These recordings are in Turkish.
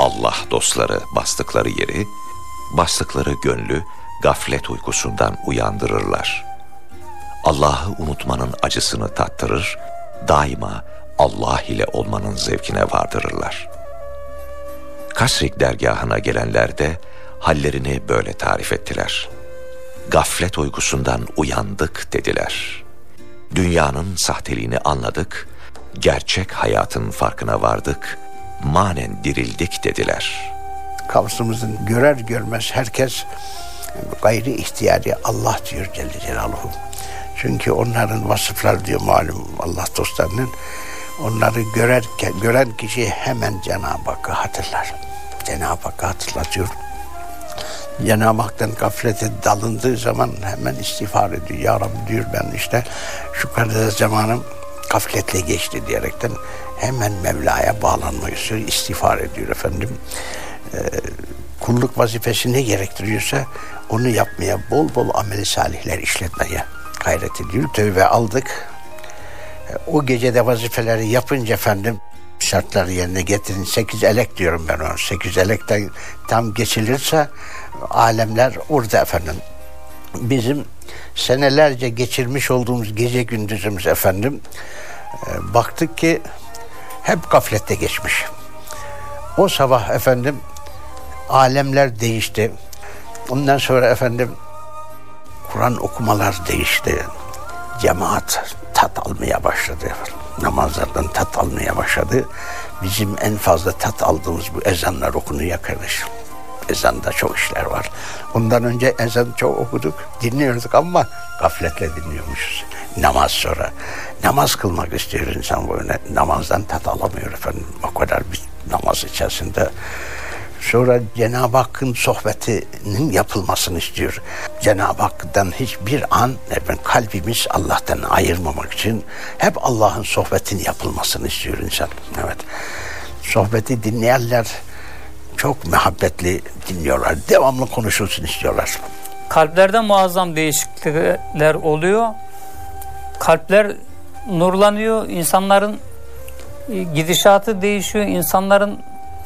Allah dostları bastıkları yeri, bastıkları gönlü gaflet uykusundan uyandırırlar. Allah'ı unutmanın acısını tattırır, daima Allah ile olmanın zevkine vardırırlar. Kasrik dergahına gelenler de hallerini böyle tarif ettiler. Gaflet uykusundan uyandık dediler. Dünyanın sahteliğini anladık, gerçek hayatın farkına vardık, manen dirildik dediler. Kavsımızın görer görmez herkes gayri ihtiyari Allah diyor Celle Celaluhu. Çünkü onların vasıfları diyor malum Allah dostlarının, onları gören kişi hemen Cenab-ı Hakk'ı hatırlar. Cenab-ı Hakk'ı hatırlatıyor. Cenab-ı Hak'tan gaflete dalındığı zaman hemen istiğfar ediyor. Ya Rabbi diyor, ben işte şu kadar zamanım gafletle geçti diyerekten hemen Mevla'ya bağlanmayı istiyor, istiğfar ediyor efendim. Kulluk vazifesi ne gerektiriyorsa onu yapmaya, bol bol amel-i salihler işletmeye gayret ediyor. Tövbe aldık. O gecede vazifeleri yapınca efendim şartları yerine getirin. 8 elek diyorum ben ona. 8 elekten tam geçilirse alemler orada efendim. Bizim senelerce geçirmiş olduğumuz gece gündüzümüz efendim, baktık ki hep gaflette geçmiş. O sabah efendim alemler değişti. Ondan sonra efendim Kur'an okumalar değişti. Cemaat tat almaya başladı. Namazlardan tat almaya başladı. Bizim en fazla tat aldığımız bu ezanlar okunuyor kardeşim. Ezanda çok işler var. Ondan önce ezan çok okuduk, dinliyorduk ama gafletle dinliyormuşuz. Namaz sonra. Namaz kılmak istiyor insan böyle. Namazdan tat alamıyor efendim. O kadar bir namaz içerisinde. Sonra Cenab-ı Hakk'ın sohbetinin yapılmasını istiyor. Cenab-ı Hakk'tan hiçbir an kalbimiz Allah'tan ayırmamak için hep Allah'ın sohbetinin yapılmasını istiyor insan. Evet. Sohbeti dinleyenler çok muhabbetli dinliyorlar. Devamlı konuşulsun istiyorlar. Kalplerde muazzam değişiklikler oluyor. Kalpler nurlanıyor. İnsanların gidişatı değişiyor. İnsanların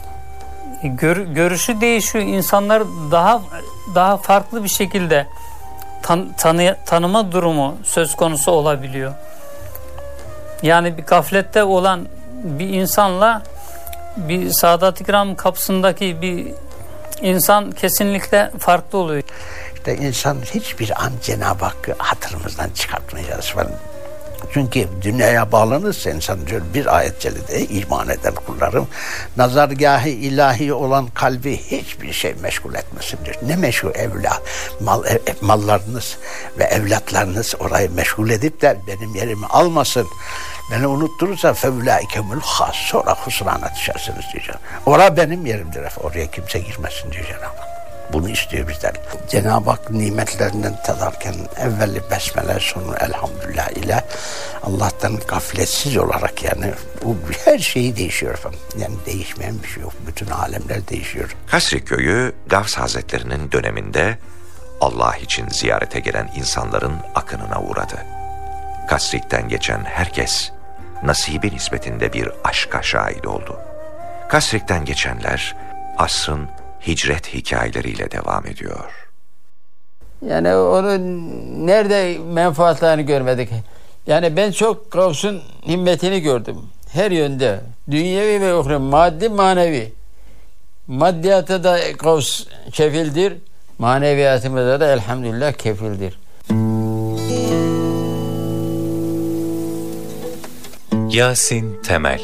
görüşü değişiyor. İnsanlar daha farklı bir şekilde tanıma durumu söz konusu olabiliyor. Yani bir gaflette olan bir insanla bir Sadat-ı Kiram kapısındaki bir insan kesinlikle farklı oluyor. İşte insan hiçbir an Cenab-ı Hakk'ı hatırımızdan çıkartmayacağız. Çünkü dünyaya bağlanırsa insan diyor, bir ayet celide iman eden kullarım nazargâh-ı ilahi olan kalbi hiçbir şey meşgul etmesin diyor. Ne meşgul? Evlat, mallarınız ve evlatlarınız orayı meşgul edip de benim yerimi almasın. Beni unutturursa fevlâikemül hâs, sonra husrana düşersiniz diyor. Orası benim yerimdir. Oraya kimse girmesin diyor Cenab-ı Hak. Bunu istiyor bizden. Cenab-ı Hak nimetlerinden tadarken evveli besmele, sonu elhamdülillah ile Allah'tan gafletsiz olarak yani bu her şeyi değişiyor efendim. Yani değişmeyen bir şey yok. Bütün alemler değişiyor. Kasrik köyü Gavs Hazretleri'nin döneminde Allah için ziyarete gelen insanların akınına uğradı. Kasrik'ten geçen herkes nasibi nispetinde bir aşka şahit oldu. Kasrik'ten geçenler asrın hicret hikayeleriyle devam ediyor. Yani onun nerede menfaatlerini görmedik. Yani ben çok Gavs'un himmetini gördüm. Her yönde. Dünyevi ve uhrevi, maddi manevi. Maddiyata da Gavs kefildir. Maneviyatımıza da elhamdülillah kefildir. Yasin Temel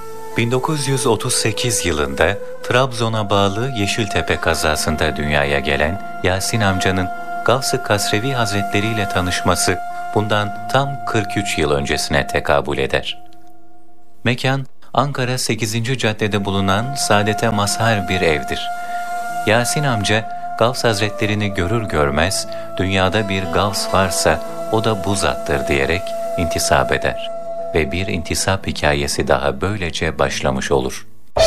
1938 yılında Trabzon'a bağlı Yeşiltepe kazasında dünyaya gelen Yasin amcanın Gavs-ı Kasrevi Hazretleri ile tanışması bundan tam 43 yıl öncesine tekabül eder. Mekan Ankara 8. Cadde'de bulunan saadete mazhar bir evdir. Yasin amca Gavs Hazretlerini görür görmez dünyada bir Gavs varsa o da bu zattır diyerek intisap eder. Ve bir intisap hikayesi daha böylece başlamış olur.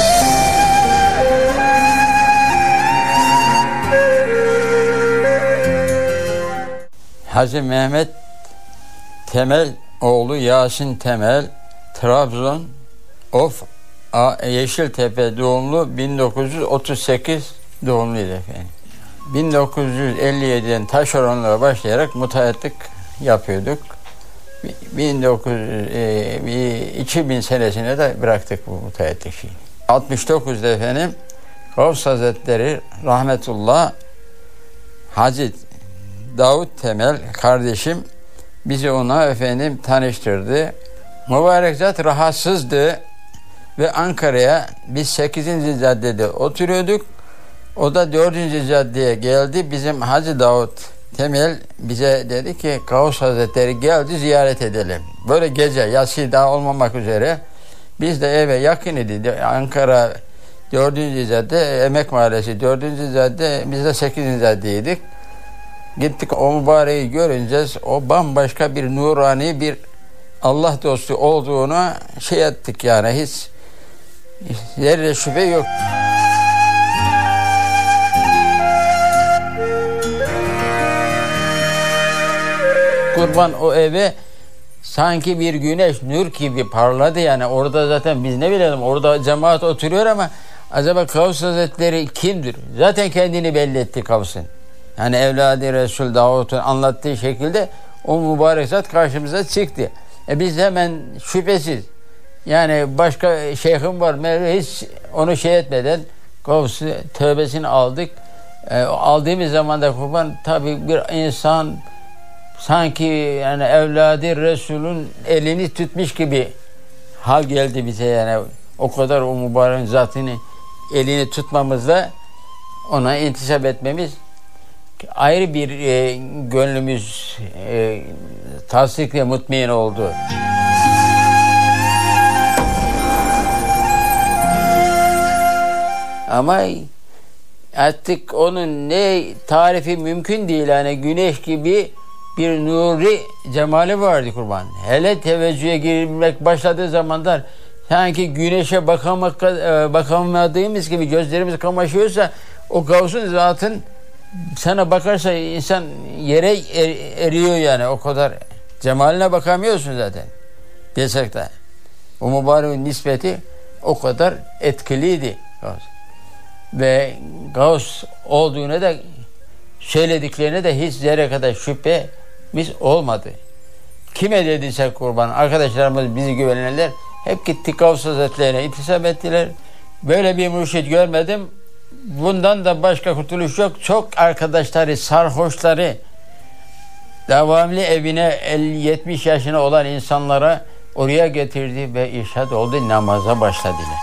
Hacı Mehmet Temel oğlu Yasin Temel, Trabzon, Of Yeşiltepe doğumlu, 1938 doğumluydu efendim. 1957'den taşeronluğa başlayarak müteahhitlik yapıyorduk. 2000 senesine de bıraktık bu müteahhitlik şeyi. 69'da efendim Gavs Hazretleri rahmetullah Hacı Davut Temel kardeşim bizi ona efendim tanıştırdı. Mübarek zat rahatsızdı ve Ankara'ya biz 8. caddede oturuyorduk. O da 4. caddeye geldi. Bizim Hacı Davut Temel bize dedi ki Gavs Hazretleri geldi, ziyaret edelim. Böyle gece yatsı daha olmamak üzere biz de eve yakın idi. Ankara 4. cadde, Emek Mahallesi 4. cadde, biz de 8. caddeydik. Gittik, o mübareği görünce o bambaşka bir nurani bir Allah dostu olduğunu şey ettik yani, hiç zerre şüphe yok. Kurban o eve sanki bir güneş nur gibi parladı yani. Orada zaten biz ne bilelim, orada cemaat oturuyor ama acaba Gavs Hazretleri kimdir? Zaten kendini belli etti Gavs'ın. Yani evladı Resul Davut'un anlattığı şekilde o mübarek zat karşımıza çıktı. Biz hemen şüphesiz yani başka şeyhim var, hiç onu şey etmeden Gavs'ı tövbesini aldık. Aldığımız zaman da kurban tabii bir insan sanki yani evladı Resul'ün elini tutmuş gibi hal geldi bize yani. O kadar o mübarek zatını elini tutmamızla ona intisap etmemiz ayrı bir gönlümüz tasdikle mutmain oldu. Ama artık onun ne tarifi mümkün değil yani, güneş gibi bir nuri cemali vardı kurban. Hele teveccühe girmek başladığı zamanlar sanki güneşe bakamadığımız gibi gözlerimiz kamaşıyorsa o Gavs'un zatın sana bakarsa insan yere eriyor yani, o kadar cemaline bakamıyorsun zaten. Desek de o mübareğin nispeti o kadar etkiliydi Gavs. Ve Gavs olduğuna da söylediklerine de hiç zerre kadar şüphemiz olmadı. Kime dediyse kurban, arkadaşlarımız, bizi güvenenler hep gittik Gavs Hazretlerine intisap ettiler. Böyle bir mürşit görmedim. Bundan da başka kurtuluş yok. Çok arkadaşları, sarhoşları, devamlı evine 50-70 yaşına olan insanlara oraya getirdi ve irşad oldu, namaza başladılar.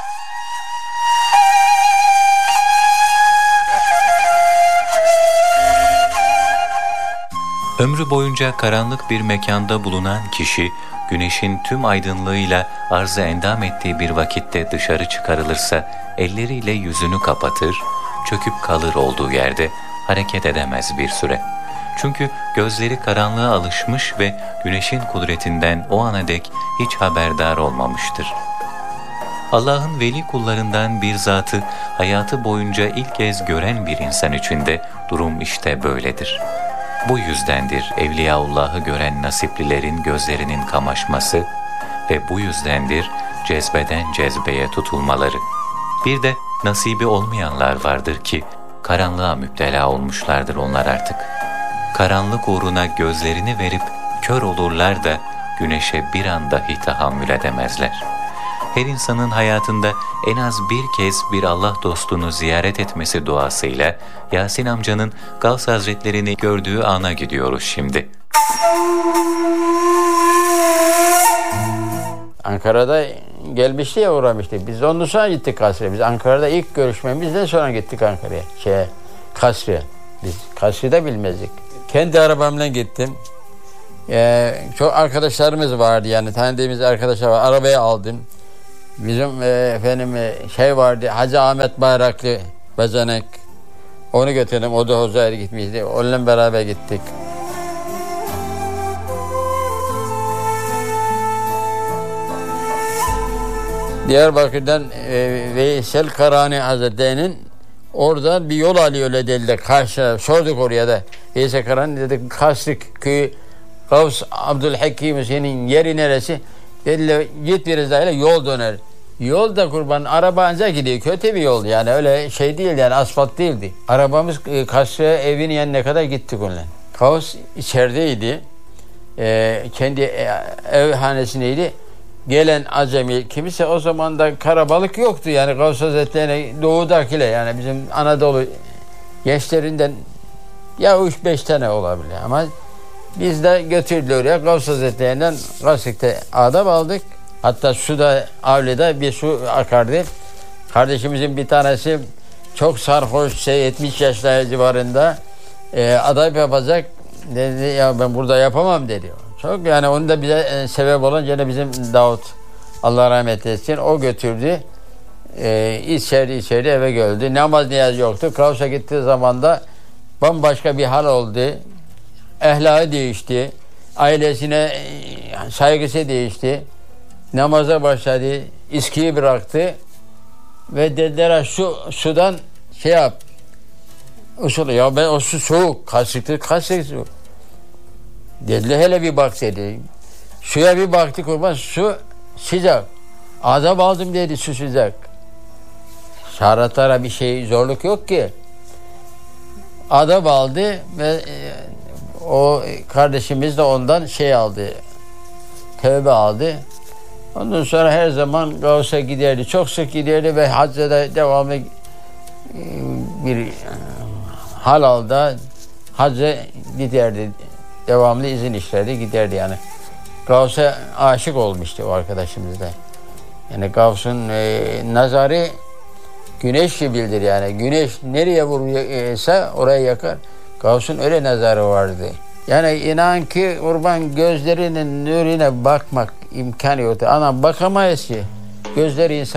Ömrü boyunca karanlık bir mekanda bulunan kişi, güneşin tüm aydınlığıyla arz-ı endam ettiği bir vakitte dışarı çıkarılırsa, elleriyle yüzünü kapatır, çöküp kalır olduğu yerde, hareket edemez bir süre. Çünkü gözleri karanlığa alışmış ve güneşin kudretinden o ana dek hiç haberdar olmamıştır. Allah'ın veli kullarından bir zatı hayatı boyunca ilk kez gören bir insan için de durum işte böyledir. Bu yüzdendir Evliyaullah'ı gören nasiplilerin gözlerinin kamaşması ve bu yüzdendir cezbeden cezbeye tutulmaları. Bir de nasibi olmayanlar vardır ki karanlığa müptela olmuşlardır onlar artık. Karanlık uğruna gözlerini verip kör olurlar da güneşe bir an dahi tahammül edemezler. Her insanın hayatında en az bir kez bir Allah dostunu ziyaret etmesi duasıyla Yasin amcanın Gavs Hazretlerini gördüğü ana gidiyoruz şimdi. Ankara'da gelmişti ya, uğramıştı. Biz ondan sonra gittik Kasrı'ya. Biz Ankara'da ilk görüşmemizden sonra gittik Ankara'ya. Kasrı'ya. Biz Kasrı'yı da bilmezdik. Kendi arabamla gittim. Çok arkadaşlarımız vardı yani, tanıdığımız arkadaşlar var. Arabaya aldım. Bizim vardı, Hacı Ahmet Bayraklı bacanak. Onu götürdüm. O da Hoza'ya gitmişti. Onunla beraber gittik. Diyarbakır'dan Veysel Karani Hazretleri'nin oradan bir yol alıyor öyle dediler. Karşı sorduk oraya da. Veysel Karani dedi, Kasrık köyü, Gavs Abdülhakim Hüseyin'in yeri neresi? Dediler git biraz daha yol döner. Yol da kurban araba ancak gidiyor. Kötü bir yol yani öyle şey değil yani asfalt değildi. Arabamız Kasrı evin yanına kadar gittik onunla. Kavs içerideydi. Kendi ev hanesindeydi. Gelen acemi kimse o zaman da karabalık yoktu yani Gavs Hazretleri'ne doğudakiler yani bizim Anadolu gençlerinden ya 3-5 tane olabilir ama biz de götürdüler oraya Gavs Hazretleri'nden Kasrik'te adab aldık. Hatta suda avluda bir su akardı. Kardeşimizin bir tanesi çok sarhoş 70 yaşlar civarında adab yapacak dedi ya ben burada yapamam dedi. Çok yani onu da bize sebep olan gene bizim Davut Allah rahmet etsin o götürdü. İçeri eve geldi. Namaz niyaz yoktu. Kavs'a gittiği zaman da bambaşka bir hal oldu. Ehlakı değişti. Ailesine saygısı değişti. Namaza başladı. İskiyi bıraktı. Ve dediler şu sudan şey yap. Usul ya ben o su soğuk. Kasıktı su. Dediler hele bir bak dedi. Suya bir baktı kurban su sıcak. Azap aldım dedi su sıcak. Şaratlara bir şey zorluk yok ki. Adab aldı ve o kardeşimiz de ondan şey aldı. Tövbe aldı. Ondan sonra her zaman Gavs'a giderdi. Çok sık giderdi ve hacca da devamlı bir halalda hacca giderdi. Devamlı izin işlerdi giderdi yani. Gavs'a aşık olmuştu o arkadaşımız da. Yani Gavs'un nazarı güneş gibidir yani. Güneş nereye vurursa oraya yakar. Gavs'un öyle nazarı vardı. Yani inan ki kurban gözlerinin nurine bakmak imkanı yoktu. Ana bakamayız ki. Gözleri insan